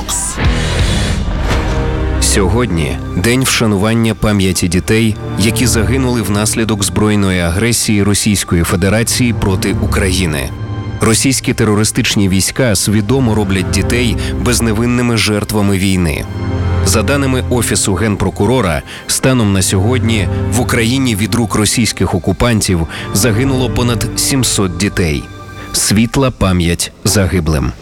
Токс. Сьогодні – день вшанування пам'яті дітей, які загинули внаслідок збройної агресії Російської Федерації проти України. Російські терористичні війська свідомо роблять дітей безневинними жертвами війни. За даними Офісу Генпрокурора, станом на сьогодні в Україні від рук російських окупантів загинуло понад 700 дітей. Світла пам'ять загиблим.